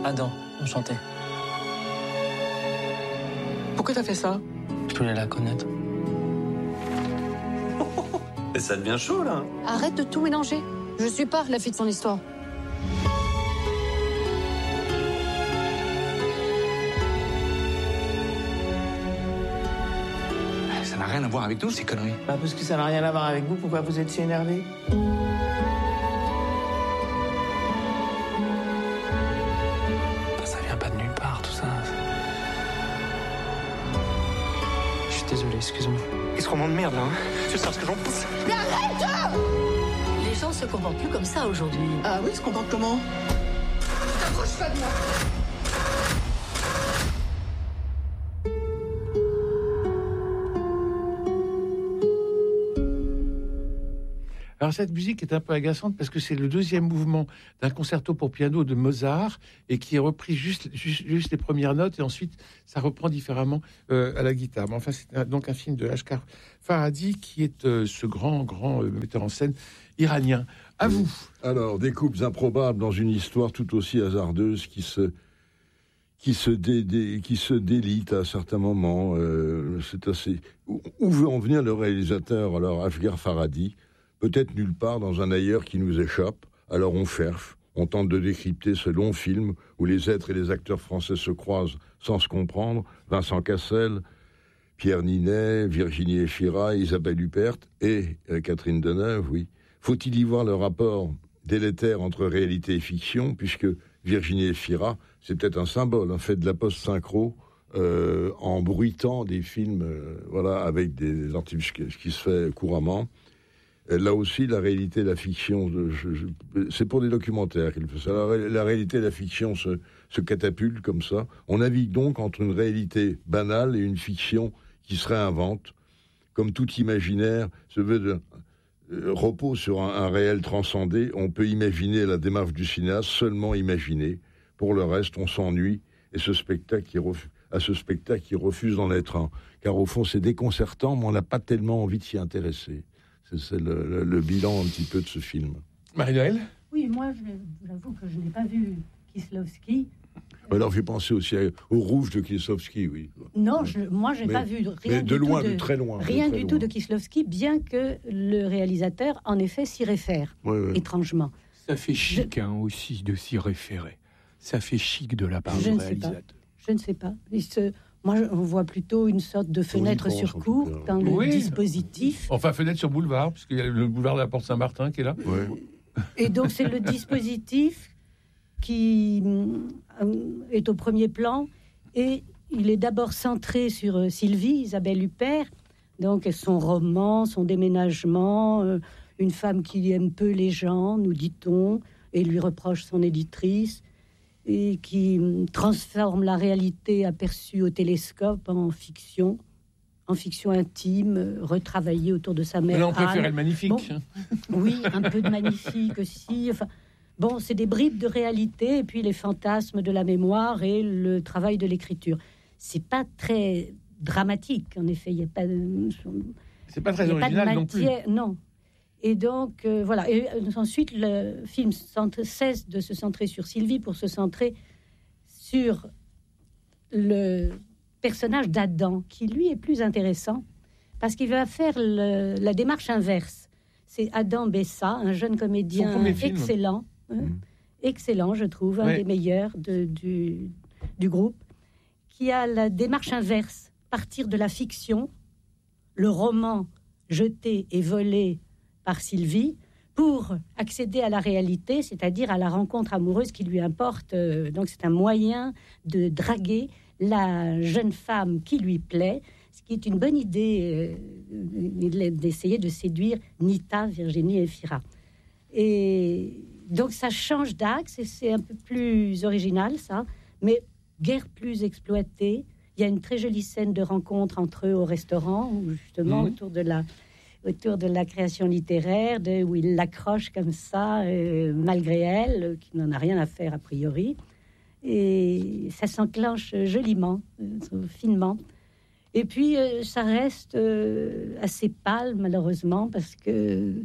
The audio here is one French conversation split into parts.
Adam, enchanté. Pourquoi t'as fait ça? Je voulais la connaître. Et ça devient chaud, là. Arrête de tout mélanger. Je suis pas la fille de son histoire. Ça n'a rien à voir avec nous, ces conneries. Bah parce que ça n'a rien à voir avec vous, pourquoi vous êtes si énervé? Ça vient pas de nulle part, tout ça. Je suis désolé, excuse-moi. Qu'est-ce qu'on m'emmerde, là, hein? Tu sais ce que j'en pense? Les gens se comportent plus comme ça aujourd'hui. Ah oui, se comporte comment? Approche-toi de moi. Alors cette musique est un peu agaçante parce que c'est le deuxième mouvement d'un concerto pour piano de Mozart et qui est repris juste les premières notes et ensuite ça reprend différemment à la guitare. Mais enfin, c'est donc un film de Ashghar Farhadi qui est ce grand metteur en scène iranien. À vous. Alors, des couples improbables dans une histoire tout aussi hasardeuse qui se délite à certains moments. C'est assez. Où veut en venir le réalisateur, alors Ashghar Farhadi? Peut-être nulle part dans un ailleurs qui nous échappe. Alors on cherche, on tente de décrypter ce long film où les êtres et les acteurs français se croisent sans se comprendre. Vincent Cassel, Pierre Ninet, Virginie Efira, Isabelle Huppert et Catherine Deneuve, oui. Faut-il y voir le rapport délétère entre réalité et fiction, puisque Virginie Efira, c'est peut-être un symbole, en fait, de la post-synchro, en bruitant des films, voilà, avec des articles, ce qui se fait couramment. Là aussi, la réalité et la fiction, c'est pour des documentaires qu'il fait ça. La réalité et la fiction se catapultent comme ça. On navigue donc entre une réalité banale et une fiction qui se réinvente. Comme tout imaginaire repose sur un réel transcendé, on peut imaginer la démarche du cinéaste, seulement imaginer. Pour le reste, on s'ennuie et ce spectacle qui refuse d'en être un. Car au fond, c'est déconcertant, mais on n'a pas tellement envie de s'y intéresser. C'est le bilan un petit peu de ce film. Marie-Noël ? Oui, moi, j'avoue que je n'ai pas vu Kieslowski. Alors, j'ai pensé aussi au Rouge de Kieslowski, oui. Non, moi, je n'ai pas vu rien de loin, de très loin. Rien du tout de Kieslowski, bien que le réalisateur, en effet, s'y réfère, étrangement. Ça fait chic aussi de s'y référer. Ça fait chic de la part du réalisateur. Je ne sais pas. Moi, on voit plutôt une sorte de fenêtre sur cour dans le dispositif. Enfin, fenêtre sur boulevard, puisqu'il y a le boulevard de la Porte Saint-Martin qui est là. Ouais. Et donc, c'est le dispositif qui est au premier plan. Et il est d'abord centré sur Sylvie, Isabelle Huppert. Donc, son roman, son déménagement, une femme qui aime peu les gens, nous dit-on, et lui reproche son éditrice, et qui transforme la réalité aperçue au télescope en fiction intime, retravaillée autour de sa mère. Mais là, on préfère Anne. le magnifique. Bon, oui, un peu de magnifique aussi. Enfin, bon, c'est des bribes de réalité, et puis les fantasmes de la mémoire et le travail de l'écriture. C'est pas très dramatique, en effet. Il y a pas de... C'est pas très original non plus. Non. Et donc, voilà. Et ensuite, le film cesse de se centrer sur Sylvie pour se centrer sur le personnage d'Adam, qui, lui, est plus intéressant, parce qu'il va faire la démarche inverse. C'est Adam Bessa, un jeune comédien excellent, excellent, je trouve, un des meilleurs du groupe, qui a la démarche inverse, partir de la fiction, le roman jeté et volé par Sylvie, pour accéder à la réalité, c'est-à-dire à la rencontre amoureuse qui lui importe. Donc c'est un moyen de draguer la jeune femme qui lui plaît, ce qui est une bonne idée d'essayer de séduire Nita, Virginie Efira. Et donc ça change d'axe et c'est un peu plus original, ça, mais guère plus exploité. Il y a une très jolie scène de rencontre entre eux au restaurant, justement autour de la création littéraire, où il l'accroche comme ça, malgré elle, qui n'en a rien à faire a priori. Et ça s'enclenche joliment, finement. Et puis, ça reste assez pâle, malheureusement, parce que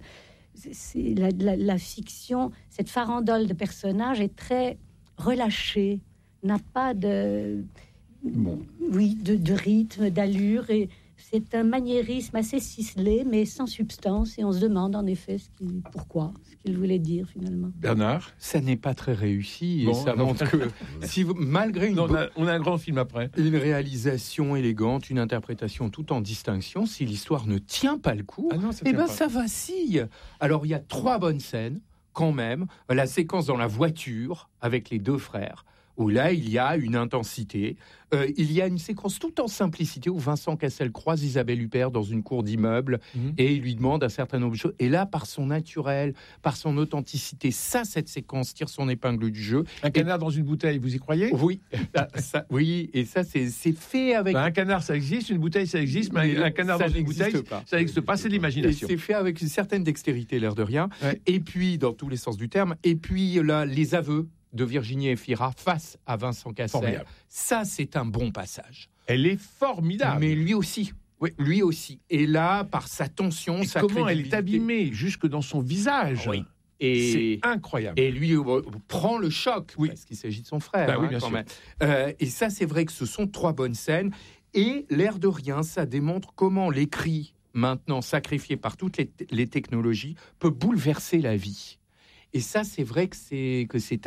c'est la fiction, cette farandole de personnages est très relâchée. n'a pas de, Bon. oui, de rythme, d'allure, et c'est un maniérisme assez ciselé, mais sans substance, et on se demande en effet pourquoi, ce qu'il voulait dire finalement. Bernard, Ça n'est pas très réussi, et Bon, ça alors- montre que malgré on a un grand film après. une réalisation élégante, une interprétation tout en distinction, si l'histoire ne tient pas le coup, Ah non, ça eh tient ben pas. ça vacille. Alors il y a 3 bonnes scènes quand même. La séquence dans la voiture avec les 2 frères, où là il y a une intensité. Il y a une séquence tout en simplicité où Vincent Cassel croise Isabelle Huppert dans une cour d'immeuble et il lui demande un certain nombre de choses. Et là, par son naturel, par son authenticité, cette séquence tire son épingle du jeu. Un canard dans une bouteille, vous y croyez? Oui, oui, et ça c'est fait avec. Un canard, ça existe, une bouteille, ça existe, mais un canard ça dans une n'existe bouteille, pas. ça n'existe pas, c'est de Et l'imagination. c'est fait avec une certaine dextérité, l'air de rien. Ouais. Et puis, dans tous les sens du terme, et puis là, les aveux de Virginie Efira face à Vincent Cassel. Formidable. Ça, c'est un bon passage. Elle est formidable. Mais lui aussi. Oui, lui aussi. Et là, par sa tension, Et sa comment elle est crédibilité. abîmée jusque dans son visage. Oui. Et C'est incroyable. Et lui prend le choc, parce qu'il s'agit de son frère. Bah oui, bien quand sûr. même. Et ça, c'est vrai que ce sont 3 bonnes scènes. Et l'air de rien, ça démontre comment l'écrit, maintenant sacrifié par toutes les technologies, peut bouleverser la vie. Et ça, c'est vrai que c'est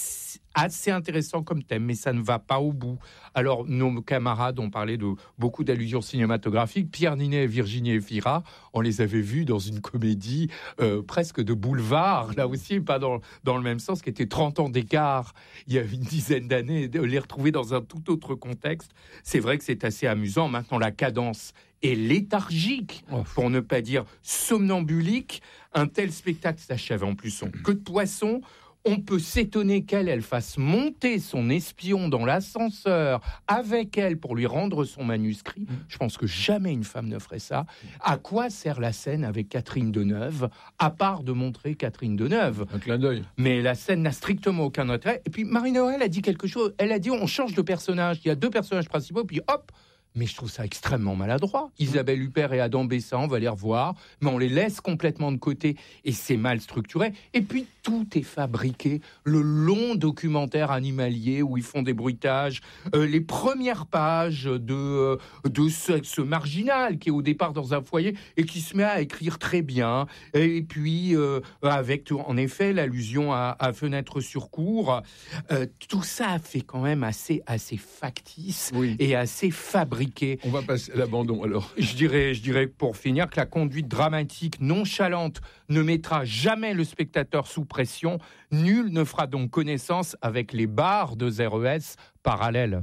assez intéressant comme thème, mais ça ne va pas au bout. Alors, nos camarades ont parlé de beaucoup d'allusions cinématographiques. Pierre Ninet et Virginie Efira, on les avait vus dans une comédie presque de boulevard, là aussi, pas dans le même sens, qui était 30 ans d'écart, il y a une dizaine d'années, de les retrouver dans un tout autre contexte. C'est vrai que c'est assez amusant. Maintenant, la cadence est léthargique, pour ne pas dire somnambulique. Un tel spectacle s'achève en plus en queue de poisson. On peut s'étonner qu'elle fasse monter son espion dans l'ascenseur avec elle pour lui rendre son manuscrit. Je pense que jamais une femme ne ferait ça. À quoi sert la scène avec Catherine Deneuve, à part de montrer Catherine Deneuve? Un clin d'œil. Mais la scène n'a strictement aucun intérêt. Et puis Marie-Noël a dit quelque chose. Elle a dit on change de personnage. Il y a 2 personnages principaux, puis hop. Mais je trouve ça extrêmement maladroit. Isabelle Huppert et Adam Bessin, on va les revoir, mais on les laisse complètement de côté et c'est mal structuré. Et puis tout est fabriqué. Le long documentaire animalier où ils font des bruitages, les premières pages de ce marginal qui est au départ dans un foyer et qui se met à écrire très bien. Et puis avec en effet l'allusion à Fenêtre sur cour, tout ça fait quand même assez factice et assez fabriqué. On va passer à l'abandon alors. Je dirais pour finir que la conduite dramatique nonchalante ne mettra jamais le spectateur sous pression. Nul ne fera donc connaissance avec les barres de RES parallèles.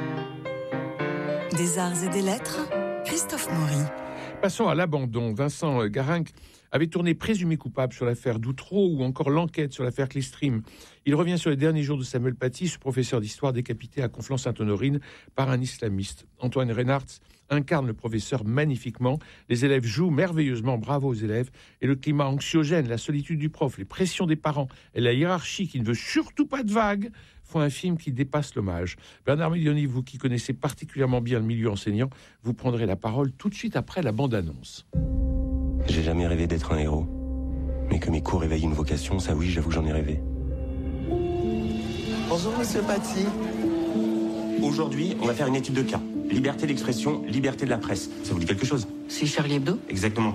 Des arts et des lettres, Christophe Maury. Passons à l'abandon. Vincent Garinck avait tourné Présumé coupable sur l'affaire Doutreau ou encore L'enquête sur l'affaire Clearstream. Il revient sur les derniers jours de Samuel Paty, ce professeur d'histoire décapité à Conflans-Sainte-Honorine par un islamiste. Antoine Reinhardt incarne le professeur magnifiquement. Les élèves jouent merveilleusement, bravo aux élèves. Et le climat anxiogène, la solitude du prof, les pressions des parents et la hiérarchie qui ne veut surtout pas de vagues font un film qui dépasse l'hommage. Bernard Milioni, vous qui connaissez particulièrement bien le milieu enseignant, vous prendrez la parole tout de suite après la bande-annonce. J'ai jamais rêvé d'être un héros. Mais que mes cours éveillent une vocation, ça oui, j'avoue que j'en ai rêvé. Bonjour, monsieur Paty. Aujourd'hui, on va faire une étude de cas. Liberté d'expression, liberté de la presse. Ça vous dit quelque chose? C'est Charlie Hebdo? Exactement.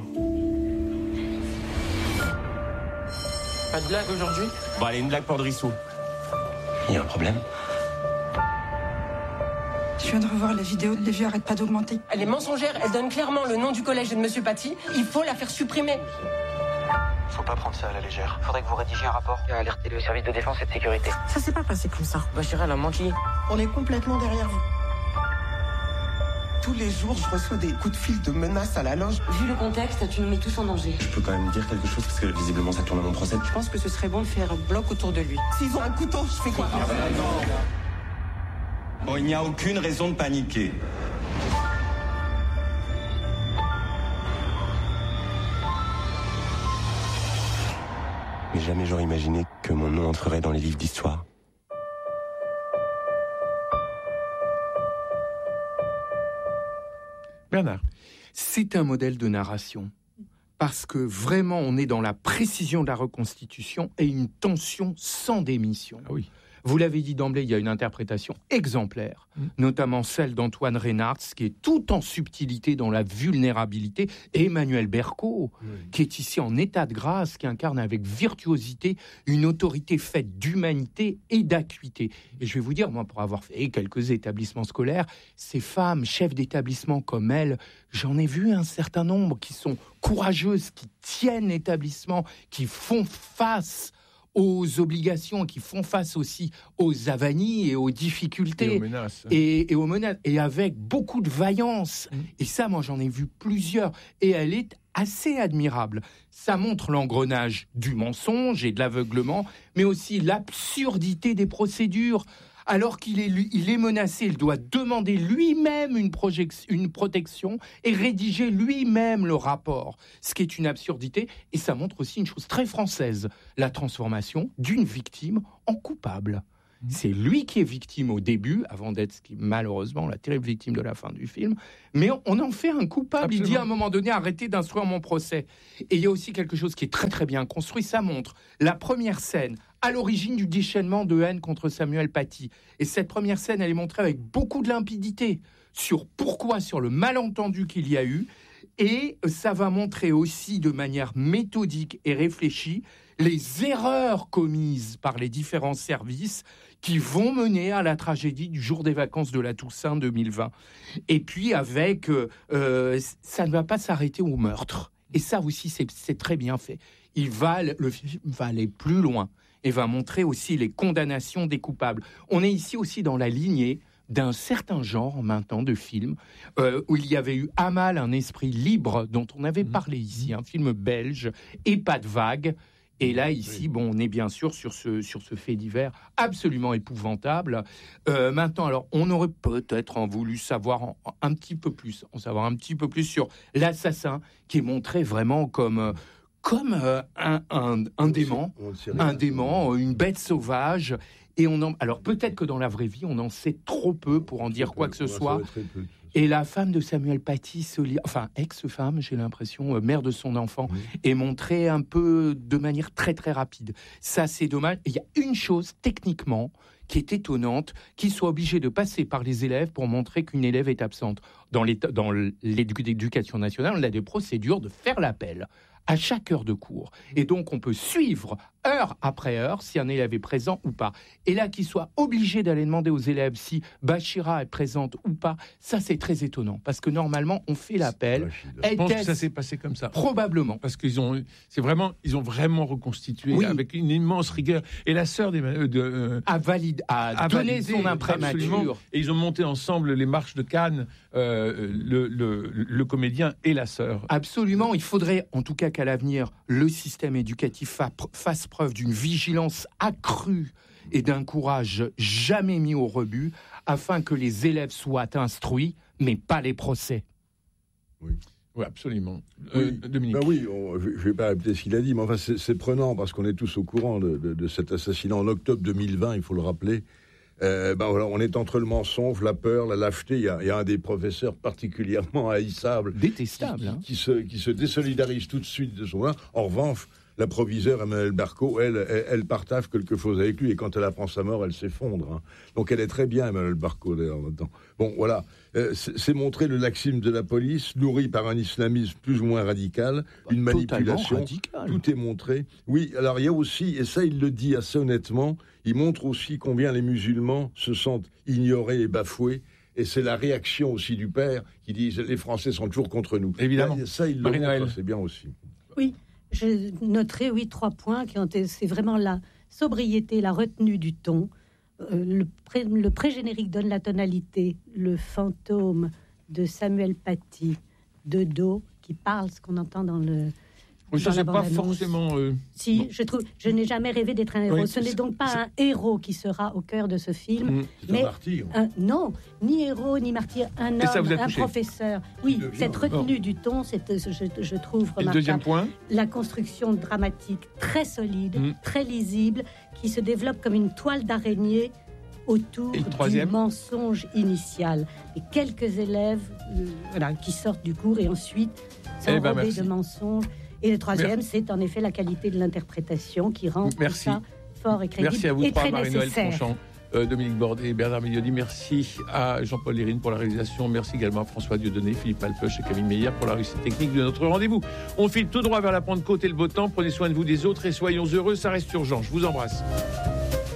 Pas de blague aujourd'hui? Bon, allez, une blague pour Drissou. Il y a un problème? Je viens de revoir la vidéo, les vues arrêtent pas d'augmenter. Elle est mensongère, elle donne clairement le nom du collège de monsieur Paty. Il faut la faire supprimer. Faut pas prendre ça à la légère. Faudrait que vous rédigiez un rapport et alerter le service de défense et de sécurité. Ça s'est pas passé comme ça. Bachira, elle a menti. On est complètement derrière vous. Tous les jours, je reçois des coups de fil de menaces à la loge. Vu le contexte, tu nous mets tous en danger. Je peux quand même dire quelque chose parce que visiblement ça tourne à mon procès. Je pense que ce serait bon de faire un bloc autour de lui. S'ils ont un couteau, je fais quoi? Bon, il n'y a aucune raison de paniquer. Mais jamais j'aurais imaginé que mon nom entrerait dans les livres d'histoire. Bernard. C'est un modèle de narration. Parce que vraiment, on est dans la précision de la reconstitution et une tension sans démission. Ah oui. Vous l'avez dit d'emblée, il y a une interprétation exemplaire, notamment celle d'Antoine Reynards, qui est tout en subtilité dans la vulnérabilité, et Emmanuel Berco, qui est ici en état de grâce, qui incarne avec virtuosité une autorité faite d'humanité et d'acuité. Et je vais vous dire, moi, pour avoir fait quelques établissements scolaires, ces femmes, chefs d'établissement comme elles, j'en ai vu un certain nombre qui sont courageuses, qui tiennent l'établissement, qui font face aux obligations, qui font face aussi aux avanies et aux difficultés. Et aux menaces. Et aux menaces. Et avec beaucoup de vaillance. Et ça, moi, j'en ai vu plusieurs. Et elle est assez admirable. Ça montre l'engrenage du mensonge et de l'aveuglement, mais aussi l'absurdité des procédures. Alors qu'il est menacé, il doit demander lui-même une protection et rédiger lui-même le rapport, ce qui est une absurdité. Et ça montre aussi une chose très française, la transformation d'une victime en coupable. C'est lui qui est victime au début, avant d'être malheureusement la terrible victime de la fin du film, mais on en fait un coupable. Absolument. Il dit à un moment donné, arrêtez d'instruire mon procès. Et il y a aussi quelque chose qui est très très bien construit, ça montre la première scène à l'origine du déchaînement de haine contre Samuel Paty. Et cette première scène, elle est montrée avec beaucoup de limpidité sur le malentendu qu'il y a eu. Et ça va montrer aussi de manière méthodique et réfléchie les erreurs commises par les différents services qui vont mener à la tragédie du jour des vacances de la Toussaint 2020. Et puis avec, ça ne va pas s'arrêter au meurtre. Et ça aussi, c'est très bien fait. Le film va aller plus loin et va montrer aussi les condamnations des coupables. On est ici aussi dans la lignée d'un certain genre maintenant de films où il y avait eu Amal, un esprit libre, dont on avait parlé ici, un film belge, et Pas de vague. Et là, ici, bon, on est bien sûr sur ce fait divers absolument épouvantable. Maintenant, alors, on aurait peut-être voulu savoir un petit peu plus sur l'assassin, qui est montré vraiment comme un dément, une bête sauvage. Et alors peut-être que dans la vraie vie, on en sait trop peu pour en dire quoi que ce soit. Et la femme de Samuel Paty, ex-femme, j'ai l'impression, mère de son enfant, est montrée un peu de manière très très rapide. Ça, c'est dommage. Il y a une chose techniquement qui est étonnante, qu'il soit obligé de passer par les élèves pour montrer qu'une élève est absente. Dans l'éducation nationale, on a des procédures de faire l'appel à chaque heure de cours. Et donc, on peut suivre heure après heure si un élève est présent ou pas. Et là, qu'il soit obligé d'aller demander aux élèves si Bachira est présente ou pas, ça, c'est très étonnant. Parce que normalement, on fait l'appel. Je pense que ça s'est passé comme ça. Probablement. Parce qu'ils ont vraiment reconstitué avec une immense rigueur. Et la sœur a donné son imprimature. Et ils ont monté ensemble les marches de Cannes, le comédien et la sœur. Absolument. Il faudrait, en tout cas, qu'à l'avenir, le système éducatif fasse preuve d'une vigilance accrue et d'un courage jamais mis au rebut, afin que les élèves soient instruits, mais pas les procès. Oui, absolument. Dominique. Je ne vais pas répéter ce qu'il a dit, mais enfin, c'est prenant, parce qu'on est tous au courant de cet assassinat en octobre 2020, il faut le rappeler. On est entre le mensonge, la peur, la lâcheté. Il y a un des professeurs particulièrement haïssable, détestable, qui se désolidarise tout de suite de son. En revanche, la proviseure Emmanuel Berco, elle partage quelque chose avec lui, et quand elle apprend sa mort, elle s'effondre. Donc elle est très bien, Emmanuel Berco, d'ailleurs, maintenant. Bon, voilà. C'est montrer le laxisme de la police, nourri par un islamisme plus ou moins radical, une manipulation. Tout est montré. Oui, alors il y a aussi, et ça il le dit assez honnêtement, il montre aussi combien les musulmans se sentent ignorés et bafoués. Et c'est la réaction aussi du père qui dit « les Français sont toujours contre nous ». Évidemment. Ça, il le montre, c'est bien aussi. Oui, je noterai 3 points c'est vraiment la sobriété, la retenue du ton. Le pré-générique donne la tonalité, le fantôme de Samuel Paty de dos qui parle, ce qu'on entend dans le... Oui, ça, c'est pas forcément... Si, bon. je trouve, je n'ai jamais rêvé d'être un héros. Ce n'est donc pas un héros qui sera au cœur de ce film. C'est un martyr. Non, ni héros, ni martyr, un homme, un professeur. Oui, cette retenue du ton, je trouve remarquable. Et le deuxième point ? La construction dramatique très solide, très lisible, qui se développe comme une toile d'araignée autour du mensonge initial. Et quelques élèves qui sortent du cours et ensuite s'enrobent de mensonges. Et le troisième, c'est en effet la qualité de l'interprétation qui rend tout ça fort et crédible. Merci à vous et trois, très Marie-Noël nécessaire. Tranchant, Dominique Bordet et Bernard Mignoni. Merci à Jean-Paul Lérine pour la réalisation. Merci également à François Dieudonné, Philippe Alpeuch et Camille Meyer pour la réussite technique de notre rendez-vous. On file tout droit vers la Pentecôte et le beau temps. Prenez soin de vous, des autres et soyons heureux. Ça reste urgent. Je vous embrasse.